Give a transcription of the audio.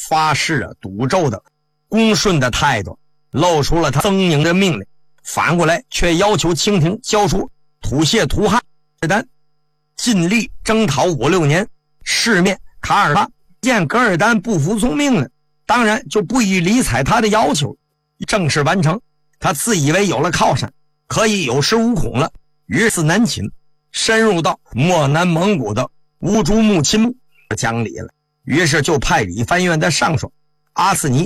发誓赌咒的恭顺的态度，露出了他狰狞的命令，反过来却要求清廷交出吐谢图汗丹，尽力征讨56年。世面卡尔巴见噶尔丹不服从命令，当然就不予理睬他的要求。正式完成，他自以为有了靠山，可以有恃无恐了，于是南侵，深入到漠南蒙古的乌珠穆亲木江里了。于是就派李藩院的上爽阿斯尼